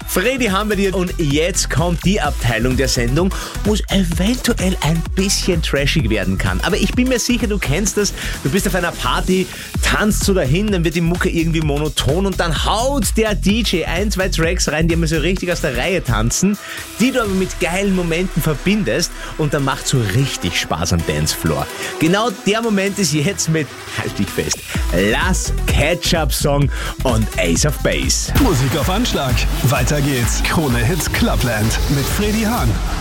Freddy haben wir dir und jetzt kommt die Abteilung der Sendung, wo es eventuell ein bisschen trashig werden kann. Aber ich bin mir sicher, du kennst das. Du bist auf einer Party, tanzt so dahin, dann wird die Mucke irgendwie monoton und dann haut der DJ 1, 2 Tracks rein, die immer so richtig aus der Reihe tanzen, die du aber mit geilen Momenten verbindest und dann macht so richtig Spaß am Dancefloor. Genau der Moment ist jetzt mit, halt dich fest, Last Ketchup Song und Ace of Base. Musik auf Anschlag. Weiter geht's. Krone Hits Clubland mit Freddy Hahn.